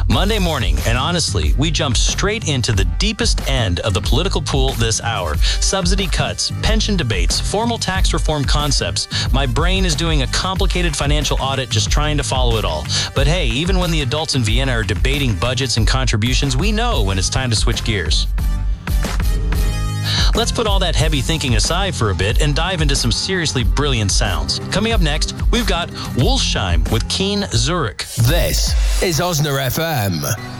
Monday morning, and honestly, we jump straight into the deepest end of the political pool this hour. Subsidy cuts, pension debates, formal tax reform concepts. My brain is doing a complicated financial audit just trying to follow it all. But hey, even when the adults in Vienna are debating budgets and contributions, we know when it's time to switch gears. Let's put all that heavy thinking aside for a bit and dive into some seriously brilliant sounds. Coming up next, we've got Wolfsheim with Keen Zurich. This is Osna FM.